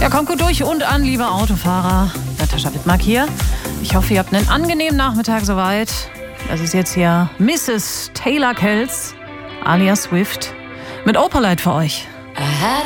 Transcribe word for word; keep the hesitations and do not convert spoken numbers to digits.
Ja, kommt gut durch und an, liebe Autofahrer. Natascha Wittmark hier. Ich hoffe, ihr habt einen angenehmen Nachmittag soweit. Das ist jetzt hier Misses Taylor Kells alias Swift mit Opalite für euch.